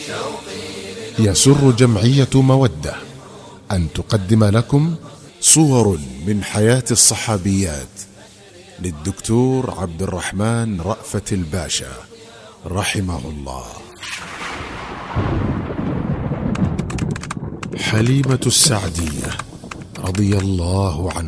يسر جمعية مودة أن تقدم لكم صور من حياة الصحابيات للدكتور عبد الرحمن رأفت الباشا رحمه الله. حليمة السعدية رضي الله عنها.